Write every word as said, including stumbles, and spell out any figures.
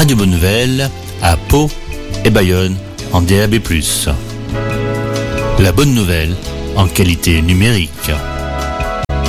Radio Bonne Nouvelle à Pau et Bayonne en D A B plus. La bonne nouvelle en qualité numérique.